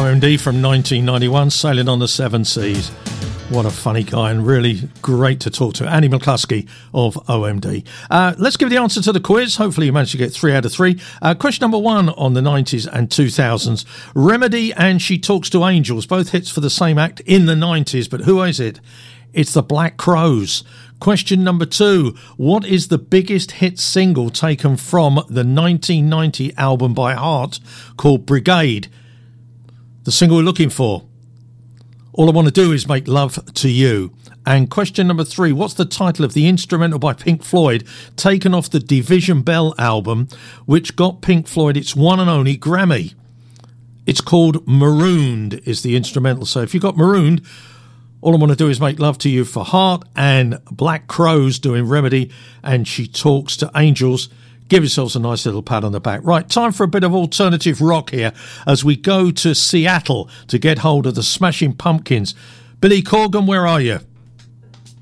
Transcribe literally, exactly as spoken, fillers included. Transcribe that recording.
M D from nineteen ninety-one, Sailing on the Seven Seas. What a funny guy, and really great to talk to. Andy McCluskey of O M D. Uh, let's give the answer to the quiz. Hopefully you managed to get three out of three. Uh, question number one on the nineties and two thousands. Remedy and She Talks to Angels, both hits for the same act in the nineties, but who is it? It's the Black Crowes. Question number two. What is the biggest hit single taken from the nineteen ninety album by Heart called Brigade? The single we're looking for. All I Want to Do Is Make Love to You. And question number three, what's the title of the instrumental by Pink Floyd taken off the Division Bell album, which got Pink Floyd its one and only Grammy? It's called Marooned, is the instrumental. So if you got Marooned, All I Want to Do Is Make Love to You for Heart, and Black Crowes doing Remedy and She Talks to Angels. Give yourselves a nice little pat on the back. Right, time for a bit of alternative rock here as we go to Seattle to get hold of the Smashing Pumpkins. Billy Corgan, where are you?